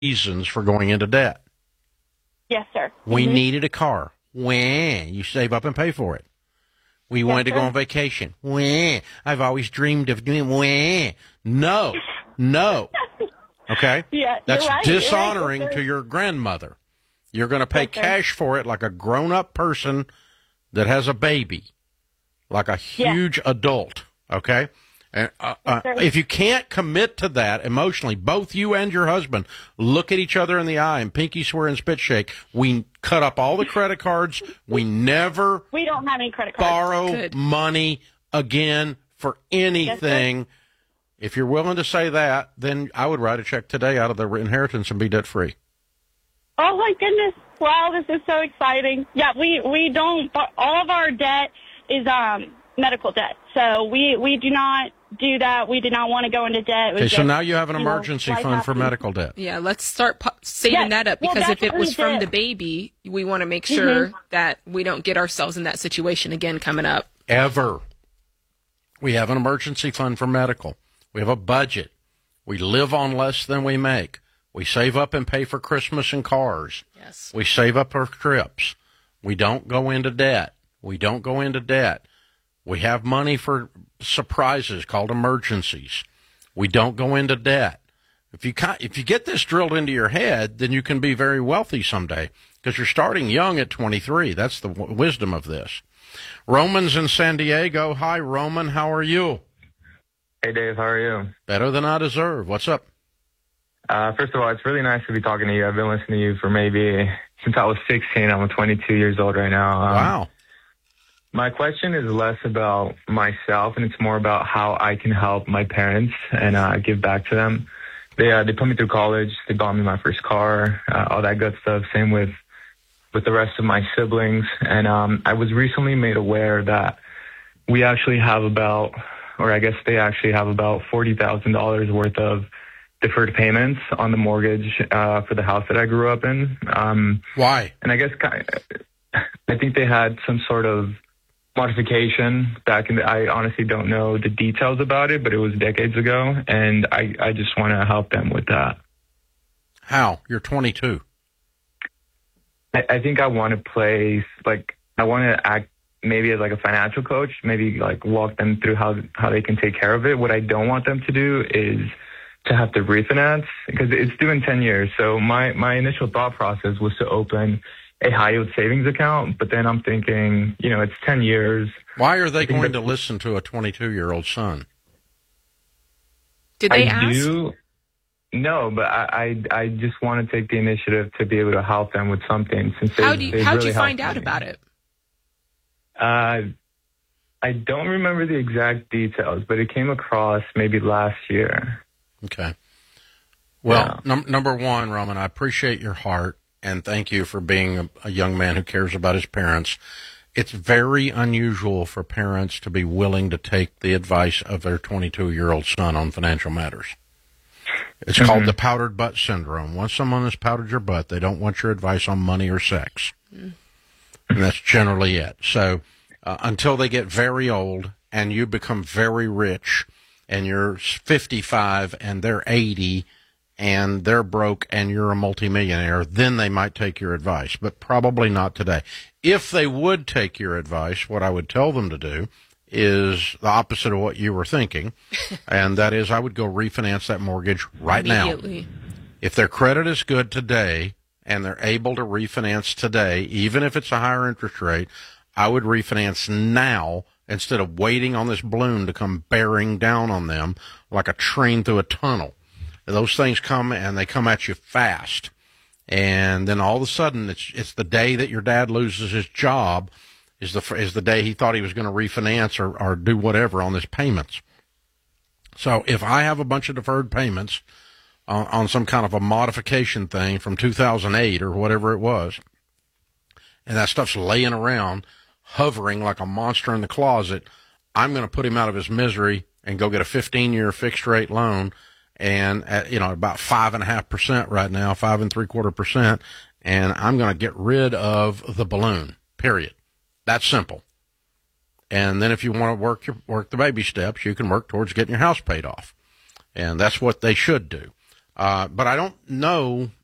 reasons for going into debt. Yes, sir. We needed a car. When you save up and pay for it. We wanted to go on vacation. When I've always dreamed of doing. When no. Okay, Yeah, that's you're right, dishonoring you're right. to your grandmother. You're going to pay cash for it like a grown-up person that has a baby, like a huge adult. Okay. And if you can't commit to that emotionally, both you and your husband look at each other in the eye and pinky swear and spit shake. We cut up all the credit cards. We never We don't have any credit cards. borrow money again for anything. Yes, if you're willing to say that, then I would write a check today out of the inheritance and be debt free. Oh my goodness! Wow, this is so exciting. Yeah, we don't. All of our debt is medical debt, so we do not do that. We did not want to go into debt. Okay, so now you have an emergency fund for medical debt. Yeah, let's start saving that up, because if it was from the baby, we want to make sure that we don't get ourselves in that situation again coming up. Ever. We have an emergency fund for medical. We have a budget. We live on less than we make. We save up and pay for Christmas and cars. Yes. We save up our trips. We don't go into debt. We have money for surprises called emergencies. We don't go into debt. If you get this drilled into your head, then you can be very wealthy someday, because you're starting young at 23. That's the wisdom of this. Roman's in San Diego. Hi, Roman. How are you? Hey, Dave. How are you? Better than I deserve. What's up? First of all, it's really nice to be talking to you. I've been listening to you for since I was 16. I'm 22 years old right now. Wow. My question is less about myself, and it's more about how I can help my parents and give back to them. They put me through college. They bought me my first car, all that good stuff. Same with the rest of my siblings. And I was recently made aware that we actually have they actually have about $40,000 worth of deferred payments on the mortgage for the house that I grew up in. Why? And I guess I think they had some sort of modification back in I honestly don't know the details about it, but it was decades ago, and I just want to help them with that. How? You're 22. I think I want to I want to act maybe as like a financial coach, maybe like walk them through how they can take care of it. What I don't want them to do is to have to refinance, because it's due in 10 years. So my initial thought process was to open a high yield savings account, but then I'm thinking, it's 10 years. Why are they going to listen to a 22-year-old son? Did they ask? No, but I just want to take the initiative to be able to help them with something. How'd you find out about it? I don't remember the exact details, but it came across maybe last year. Okay. Well, number one, Roman, I appreciate your heart, and thank you for being a young man who cares about his parents. It's very unusual for parents to be willing to take the advice of their 22-year-old son on financial matters. It's called the powdered butt syndrome. Once someone has powdered your butt, they don't want your advice on money or sex. And that's generally it. So until they get very old and you become very rich and you're 55 and they're 80 and they're broke and you're a multimillionaire, then they might take your advice, but probably not today. If they would take your advice, what I would tell them to do is the opposite of what you were thinking, and that is I would go refinance that mortgage right now. If their credit is good today and they're able to refinance today, even if it's a higher interest rate, I would refinance now instead of waiting on this balloon to come bearing down on them like a train through a tunnel. Those things come, and they come at you fast. And then all of a sudden, it's the day that your dad loses his job is the day he thought he was going to refinance or do whatever on his payments. So if I have a bunch of deferred payments on some kind of a modification thing from 2008 or whatever it was, and that stuff's laying around, hovering like a monster in the closet, I'm going to put him out of his misery and go get a 15-year fixed-rate loan, and at, about 5.5% right now, 5.75%, and I'm going to get rid of the balloon. Period. That's simple. And then if you want to work the baby steps, you can work towards getting your house paid off, and that's what they should do. But I don't know